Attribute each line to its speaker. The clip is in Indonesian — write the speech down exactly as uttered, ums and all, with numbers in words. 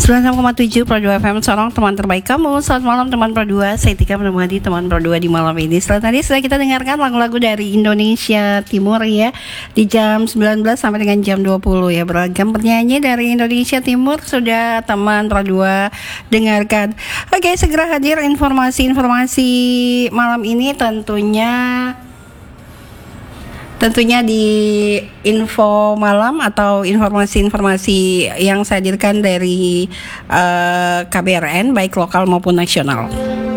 Speaker 1: sembilan puluh enam koma tujuh Pro dua F M, seorang teman terbaik kamu. Selamat malam teman Pro dua. Saya Tika menemani teman Pro dua di malam ini. Setelah tadi sudah kita dengarkan lagu-lagu dari Indonesia Timur ya, di jam sembilan belas sampai dengan jam dua puluh ya. Beragam penyanyi dari Indonesia Timur sudah teman Pro dua dengarkan. Oke, segera hadir informasi-informasi malam ini tentunya Tentunya di info malam atau informasi-informasi yang saya hadirkan dari uh, K B R N baik lokal maupun nasional.